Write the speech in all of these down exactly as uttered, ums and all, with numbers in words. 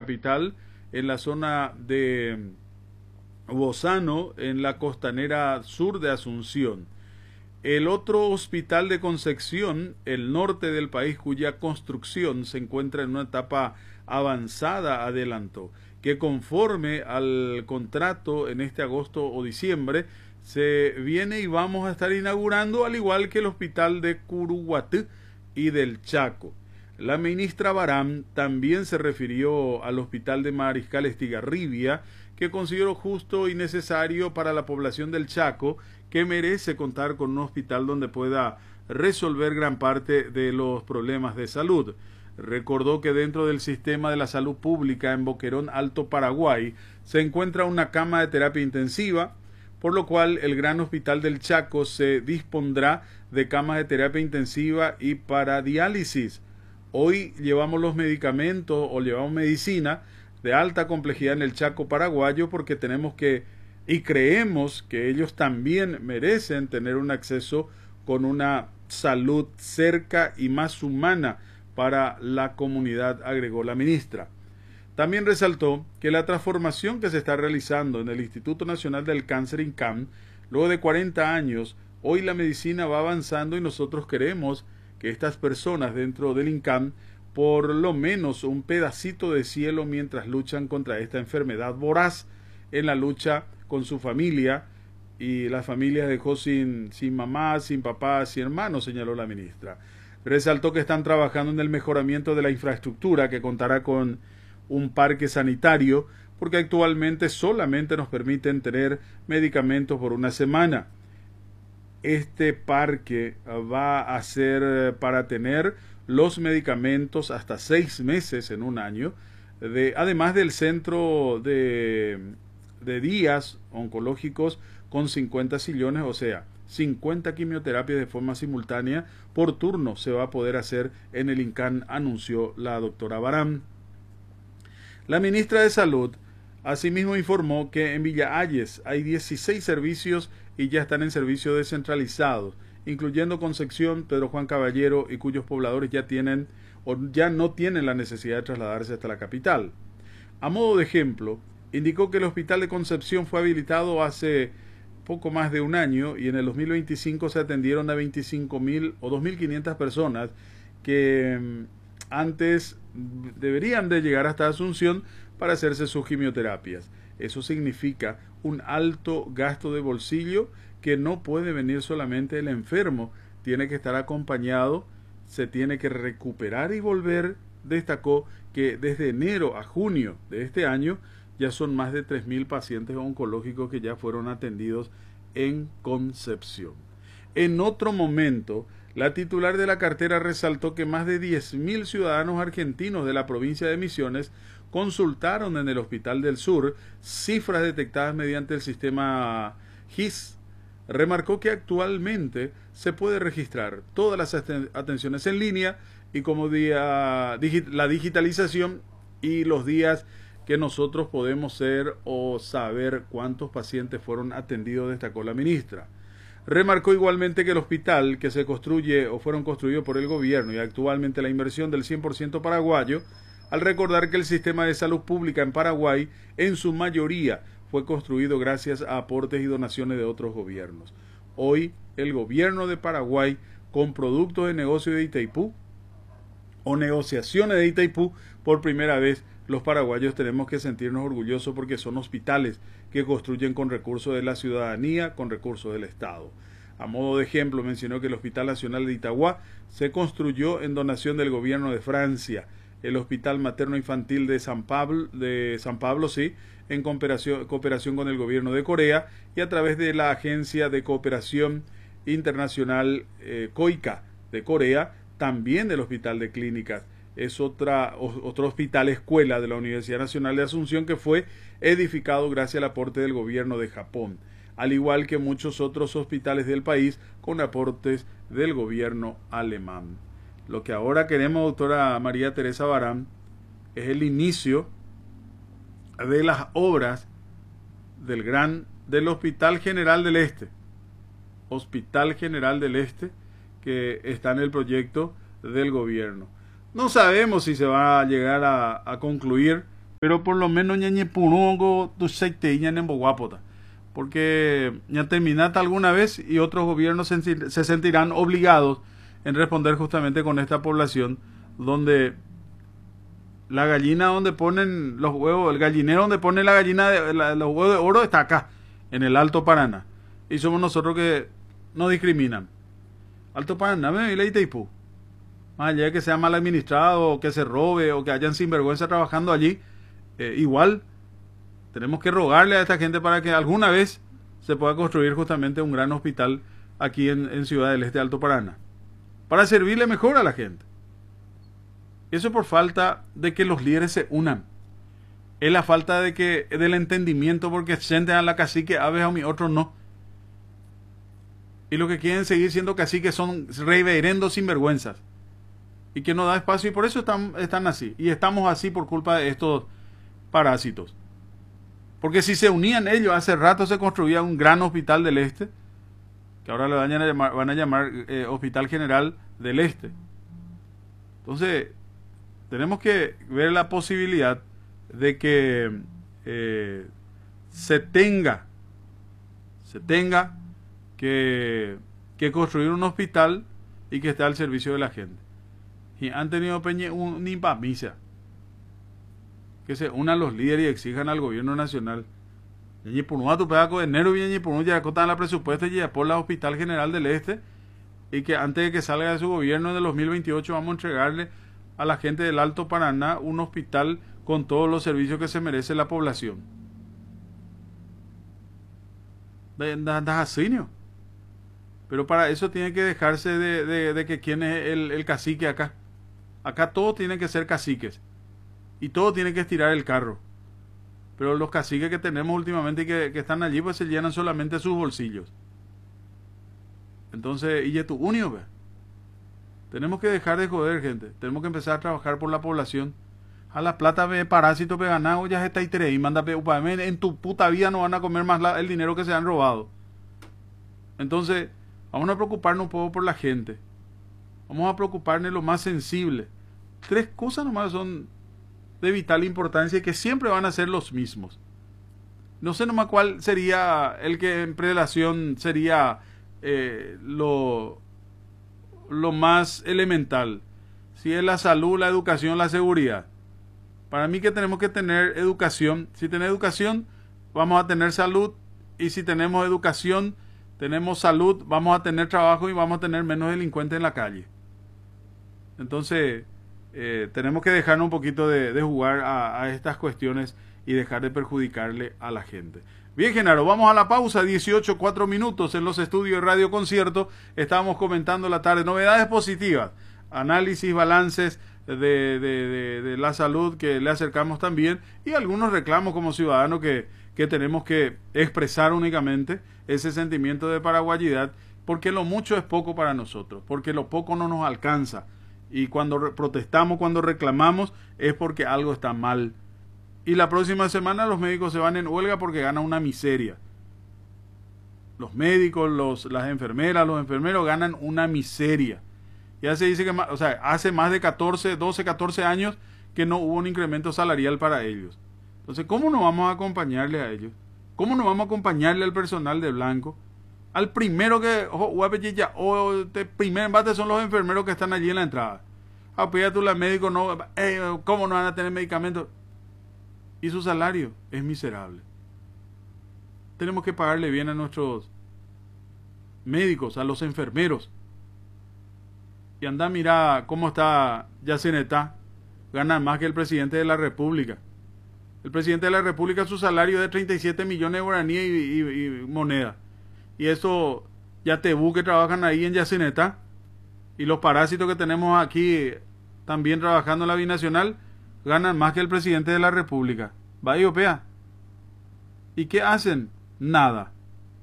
capital, en la zona de Bozano, en la costanera sur de Asunción. El otro hospital de Concepción, el norte del país, cuya construcción se encuentra en una etapa avanzada, adelantó que conforme al contrato en este agosto o diciembre se viene y vamos a estar inaugurando, al igual que el hospital de Curuguatí y del Chaco. La ministra Barán también se refirió al hospital de Mariscal Estigarribia, que consideró justo y necesario para la población del Chaco, que merece contar con un hospital donde pueda resolver gran parte de los problemas de salud. Recordó que dentro del sistema de la salud pública en Boquerón, Alto Paraguay, se encuentra una cama de terapia intensiva, por lo cual el Gran Hospital del Chaco se dispondrá de camas de terapia intensiva y para diálisis. Hoy llevamos los medicamentos o llevamos medicina de alta complejidad en el Chaco paraguayo porque tenemos que y creemos que ellos también merecen tener un acceso con una salud cerca y más humana para la comunidad, agregó la ministra. También resaltó que la transformación que se está realizando en el Instituto Nacional del Cáncer INCAN, luego de cuarenta años, hoy la medicina va avanzando y nosotros queremos que estas personas dentro del INCAN por lo menos un pedacito de cielo mientras luchan contra esta enfermedad voraz en la lucha con su familia, y las familias dejó sin, sin mamá, sin papá, sin hermanos, señaló la ministra. Resaltó que están trabajando en el mejoramiento de la infraestructura, que contará con un parque sanitario, porque actualmente solamente nos permiten tener medicamentos por una semana. Este parque va a ser para tener los medicamentos hasta seis meses en un año, de, además del centro de, de días oncológicos con cincuenta sillones, o sea, cincuenta quimioterapias de forma simultánea por turno se va a poder hacer en el INCAN, anunció la doctora Barán. La ministra de Salud asimismo informó que en Villa Ayes hay dieciséis servicios y ya están en servicio descentralizado, incluyendo Concepción, Pedro Juan Caballero, y cuyos pobladores ya tienen o ya no tienen la necesidad de trasladarse hasta la capital. A modo de ejemplo, indicó que el Hospital de Concepción fue habilitado hace poco más de un año y en el dos mil veinticinco se atendieron a veinticinco mil o dos mil quinientas personas que antes deberían de llegar hasta Asunción para hacerse sus quimioterapias. Eso significa un alto gasto de bolsillo que no puede venir solamente el enfermo, tiene que estar acompañado, se tiene que recuperar y volver. Destacó que desde enero a junio de este año ya son más de tres mil pacientes oncológicos que ya fueron atendidos en Concepción. En otro momento, la titular de la cartera resaltó que más de diez mil ciudadanos argentinos de la provincia de Misiones consultaron en el Hospital del Sur cifras detectadas mediante el sistema G I S. Remarcó que actualmente se puede registrar todas las atenciones en línea y como día, la digitalización y los días que nosotros podemos ser o saber cuántos pacientes fueron atendidos, destacó la ministra. Remarcó igualmente que el hospital que se construye o fueron construidos por el gobierno y actualmente la inversión del cien por ciento paraguayo, al recordar que el sistema de salud pública en Paraguay en su mayoría fue construido gracias a aportes y donaciones de otros gobiernos. Hoy el gobierno de Paraguay, con productos de negocio de Itaipú o negociaciones de Itaipú, por primera vez los paraguayos tenemos que sentirnos orgullosos porque son hospitales que construyen con recursos de la ciudadanía, con recursos del Estado. A modo de ejemplo, mencionó que el Hospital Nacional de Itagua se construyó en donación del gobierno de Francia, el Hospital Materno Infantil de San Pablo, de San Pablo sí, en cooperación, cooperación con el gobierno de Corea y a través de la Agencia de Cooperación Internacional eh, COICA de Corea, también del Hospital de Clínicas. Es otra, otro hospital escuela de la Universidad Nacional de Asunción que fue edificado gracias al aporte del gobierno de Japón, al igual que muchos otros hospitales del país con aportes del gobierno alemán. Lo que ahora queremos, doctora María Teresa Barán, es el inicio de las obras del gran del Hospital General del Este, Hospital General del Este, que está en el proyecto del gobierno. No sabemos si se va a llegar a, a concluir, pero por lo menos ñañe punongo tu seite y ñañe guapota, porque ya terminata alguna vez y otros gobiernos se, se sentirán obligados en responder justamente con esta población donde la gallina donde ponen los huevos, el gallinero donde pone la gallina de, la, los huevos de oro está acá, en el Alto Paraná, y somos nosotros que nos discriminan. Alto Paraná, me la Itaipú, más allá de que sea mal administrado, o que se robe, o que hayan sinvergüenza trabajando allí, eh, igual tenemos que rogarle a esta gente para que alguna vez se pueda construir justamente un gran hospital aquí en, en Ciudad del Este, Alto Paraná, para servirle mejor a la gente. Eso por falta de que los líderes se unan. Es la falta de que del entendimiento, porque sienten a la cacique, a veces a mi otros no. Y los que quieren seguir siendo caciques son reverendos sinvergüenzas. Y que no da espacio, y por eso están, están así. Y estamos así por culpa de estos parásitos. Porque si se unían ellos, hace rato se construía un gran hospital del Este, que ahora le van a llamar, van a llamar eh, Hospital General del Este. Entonces, tenemos que ver la posibilidad de que eh, se tenga, se tenga que, que construir un hospital y que esté al servicio de la gente. Y han tenido peñe un impamisa. Que se unan los líderes y exijan al gobierno nacional. Y por un tu pedazo de enero viene por un ya cotan la presupuesto y ya por la Hospital General del Este, y que antes de que salga de su gobierno en el dos mil veintiocho vamos a entregarle a la gente del Alto Paraná un hospital con todos los servicios que se merece la población. Pero para eso tiene que dejarse de, de, de que quién es el, el cacique acá. Acá todos tienen que ser caciques. Y todos tienen que estirar el carro. Pero los caciques que tenemos últimamente y que, que están allí, pues se llenan solamente sus bolsillos. Entonces, y es tu único, ¿ve? Tenemos que dejar de joder, gente. Tenemos que empezar a trabajar por la población. A la plata de parásito pe ganado ya está y manda pe upame. En tu puta vida no van a comer más la, el dinero que se han robado. Entonces, vamos a preocuparnos un poco por la gente. Vamos a preocuparnos lo más sensible. Tres cosas nomás son de vital importancia y que siempre van a ser los mismos. No sé nomás cuál sería el que en prelación sería eh, lo... lo más elemental, si es la salud, la educación, la seguridad. Para mí que tenemos que tener educación. Si tenemos educación, vamos a tener salud, y si tenemos educación, tenemos salud, vamos a tener trabajo y vamos a tener menos delincuentes en la calle. Entonces, eh, tenemos que dejarnos un poquito de, de jugar a, a estas cuestiones y dejar de perjudicarle a la gente. Bien, Genaro, vamos a la pausa, dieciocho, cuatro minutos en los estudios de Radio Concierto. Estábamos comentando la tarde novedades positivas, análisis, balances de, de, de, de la salud que le acercamos también, y algunos reclamos como ciudadanos que, que tenemos que expresar únicamente ese sentimiento de paraguayidad, porque lo mucho es poco para nosotros, porque lo poco no nos alcanza, y cuando protestamos, cuando reclamamos, es porque algo está mal. Y la próxima semana los médicos se van en huelga porque ganan una miseria. Los médicos, los, las enfermeras, los enfermeros ganan una miseria. Ya se dice que, o sea, hace más de catorce, doce, catorce años que no hubo un incremento salarial para ellos. Entonces, ¿cómo no vamos a acompañarle a ellos? ¿Cómo no vamos a acompañarle al personal de blanco? Al primero que, o de primer embate son los enfermeros que están allí en la entrada. Apoya tú, la médico, no, eh, ¿cómo no van a tener medicamentos? Y su salario es miserable. Tenemos que pagarle bien a nuestros médicos, a los enfermeros. Y anda, mira cómo está Yacinetá. Gana más que el presidente de la República. El presidente de la República, su salario es de treinta y siete millones de guaraníes y, y, y moneda. Y eso, ya Tebú que trabajan ahí en Yacinetá. Y los parásitos que tenemos aquí también trabajando en la binacional, ganan más que el presidente de la República. Va y opea. ¿Y qué hacen? Nada.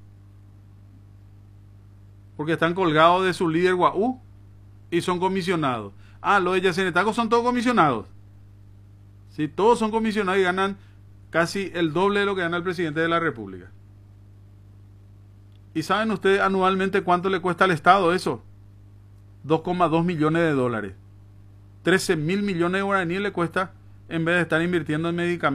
Porque están colgados de su líder Guaú y son comisionados. Ah, los de Yacinetaco son todos comisionados. Sí, todos son comisionados y ganan casi el doble de lo que gana el presidente de la República. ¿Y saben ustedes anualmente cuánto le cuesta al Estado eso? dos coma dos millones de dólares. trece mil millones de guaraníes le cuesta en vez de estar invirtiendo en medicamentos.